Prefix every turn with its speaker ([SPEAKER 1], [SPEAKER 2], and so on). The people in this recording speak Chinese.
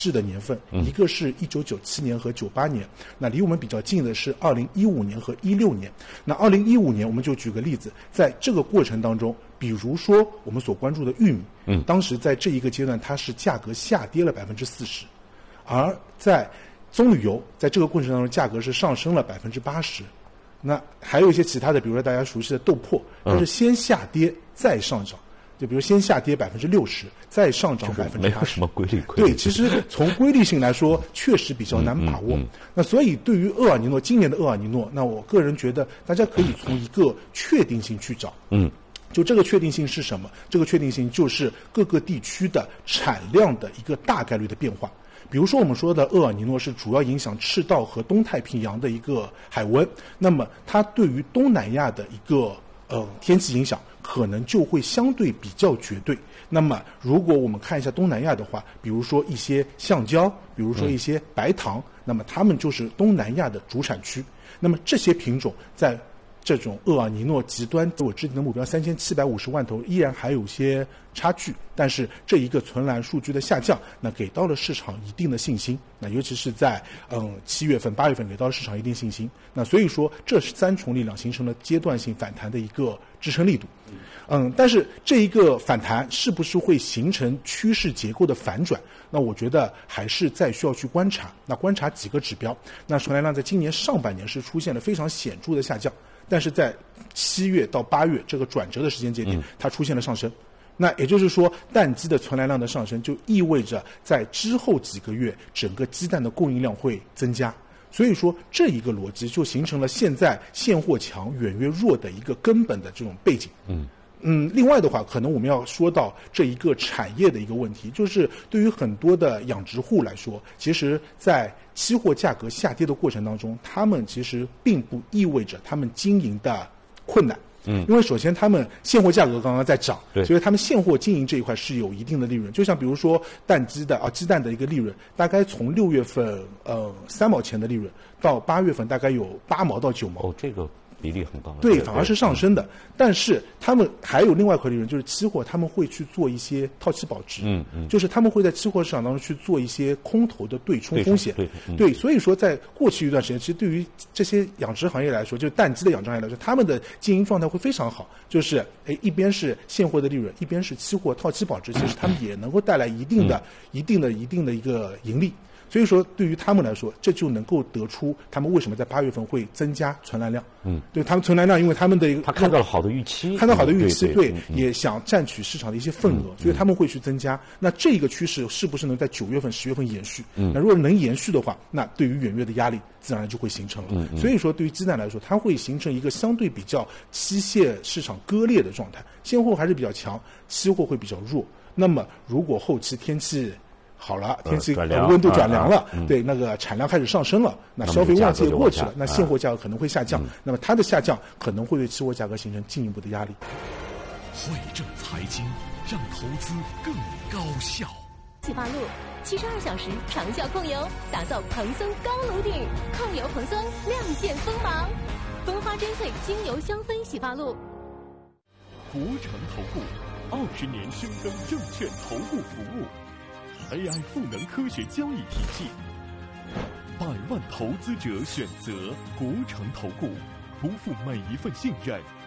[SPEAKER 1] 制的年份，一个是1997年和98年，那离我们比较近的是2015年和16年。那2015年我们就举个例子，在这个过程当中，比如说我们所关注的玉米，当时在这一个阶段它是价格下跌了40%，而在棕榈油在这个过程当中价格是上升了80%。那还有一些其他的，比如说大家熟悉的豆粕，它是先下跌再上涨。就比如先下跌60%，再上涨80%，
[SPEAKER 2] 没有什么规律。
[SPEAKER 1] 对，其实从规律性来说，确实比较难把握。那所以对于厄尔尼诺，今年的厄尔尼诺，那我个人觉得大家可以从一个确定性去找。就这个确定性是什么？这个确定性就是各个地区的产量的一个大概率的变化。比如说我们说的厄尔尼诺是主要影响赤道和东太平洋的一个海温，那么它对于东南亚的一个天气影响可能就会相对比较绝对。那么如果我们看一下东南亚的话，比如说一些橡胶，比如说一些白糖，那么它们就是东南亚的主产区。那么这些品种在这种厄尔尼诺极端我制定的目标3750万头依然还有些差距，但是这一个存栏数据的下降，那给到了市场一定的信心。那尤其是在7月份、8月份给到了市场一定信心。那所以说，这是三重力量形成了阶段性反弹的一个支撑力度。但是这一个反弹是不是会形成趋势结构的反转？那我觉得还是再需要去观察。那观察几个指标。那存栏量在今年上半年是出现了非常显著的下降，但是在7月到8月这个转折的时间节点，它出现了上升。那也就是说，蛋鸡的存栏量的上升就意味着在之后几个月，整个鸡蛋的供应量会增加。所以说，这一个逻辑就形成了现在现货强远越弱的一个根本的这种背景。另外的话，可能我们要说到这一个产业的一个问题，就是对于很多的养殖户来说，其实在期货价格下跌的过程当中，他们其实并不意味着他们经营的困难。因为首先他们现货价格刚刚在涨，所以他们现货经营这一块是有一定的利润。就像比如说鸡蛋的一个利润，大概从6月份3毛钱的利润，到8月份大概有8毛到9毛。
[SPEAKER 2] 这个比例很高。
[SPEAKER 1] 对，反而是上升的。但是他们还有另外一块利润，就是期货他们会去做一些套期保值，就是他们会在期货市场当中去做一些空头的对冲风险。对，所以说在过去一段时间，其实对于这些养殖行业来说，就是蛋鸡的养殖行业来说，他们的经营状态会非常好，就是一边是现货的利润，一边是期货套期保值，其实他们也能够带来一定的一个盈利。所以说，对于他们来说，这就能够得出他们为什么在8月份会增加存栏量。对他们存栏量，因为他们的一个
[SPEAKER 2] 他看到了好的预期，
[SPEAKER 1] 对，也想占取市场的一些份额，所以他们会去增加。那这个趋势是不是能在9月份、10月份延续？那如果能延续的话，那对于远月的压力自然就会形成了。所以说，对于鸡蛋来说，它会形成一个相对比较期蟹市场割裂的状态，现货还是比较强，期货会比较弱。那么，如果后期天气好了，天气温度转凉了，对，那个产量开始上升了，那消费旺季也过去了，那现货价格可能会下降，那么它的下降可能会对期货价格形成进一步的压力。
[SPEAKER 3] 汇正财经，让投资更高效。
[SPEAKER 4] 启发路72小时长效控油，打造蓬松高颅顶，控油蓬松，亮剑锋芒。风花珍萃精油香氛洗发露。
[SPEAKER 3] 国诚投顾20年深耕证券投顾服务。AI 赋能科学交易体系，100万投资者选择国诚投顾，不负每一份信任，